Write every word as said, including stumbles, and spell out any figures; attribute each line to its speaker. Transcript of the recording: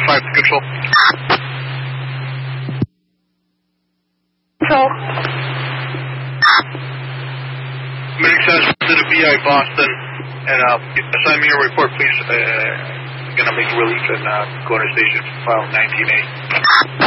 Speaker 1: five to control.
Speaker 2: Control.
Speaker 1: Medic says to the B I Boston, and uh, assign me a report, please. Uh, gonna make a relief and uh, go to station file nineteen A.